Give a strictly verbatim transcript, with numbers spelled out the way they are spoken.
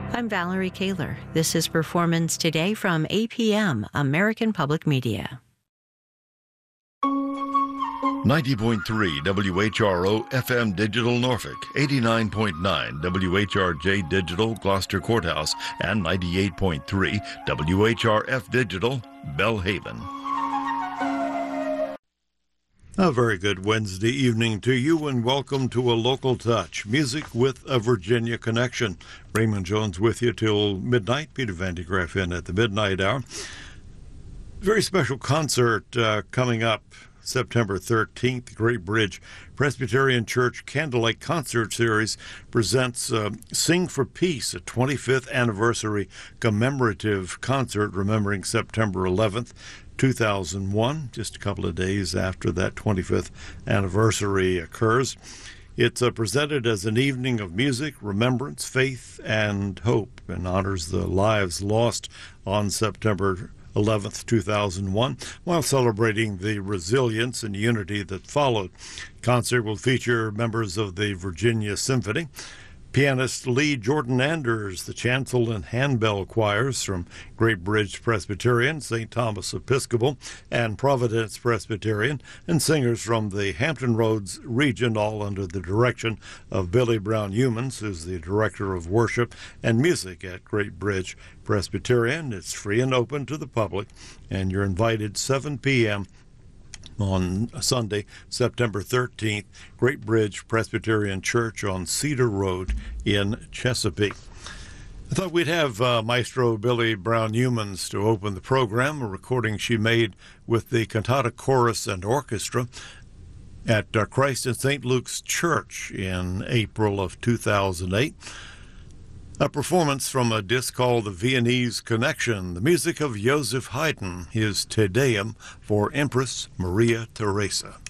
I'm Valerie Kaler. This is Performance Today from A P M, American Public Media. ninety point three W H R O F M Digital Norfolk, eighty-nine point nine W H R J Digital Gloucester Courthouse, and ninety-eight point three W H R F Digital Bellhaven. A very good Wednesday evening to you, and welcome to A Local Touch, music with a Virginia connection. Raymond Jones with you till midnight. Peter Van de Graaff in at the midnight hour. Very special concert uh, coming up September thirteenth. Great Bridge Presbyterian Church Candlelight Concert Series presents uh, Sing for Peace, a twenty-fifth anniversary commemorative concert remembering September eleventh. two thousand one, just a couple of days after that twenty-fifth anniversary occurs. It's uh, presented as an evening of music, remembrance, faith, and hope, and honors the lives lost on September eleventh, two thousand one, while celebrating the resilience and unity that followed. Concert will feature members of the Virginia Symphony, pianist Lee Jordan Anders, the chancel and handbell choirs from Great Bridge Presbyterian, Saint Thomas Episcopal, and Providence Presbyterian, and singers from the Hampton Roads region, all under the direction of Billy Brown Humans, who's the director of worship and music at Great Bridge Presbyterian. It's free and open to the public, and you're invited seven p.m. on Sunday, September thirteenth, Great Bridge Presbyterian Church on Cedar Road in Chesapeake. I thought we'd have uh, Maestro Billy Brown Humans to open the program, a recording she made with the Cantata Chorus and Orchestra at uh, Christ in Saint Luke's Church in April of two thousand eight. A performance from a disc called The Viennese Connection, the music of Joseph Haydn, his Te Deum for Empress Maria Theresa.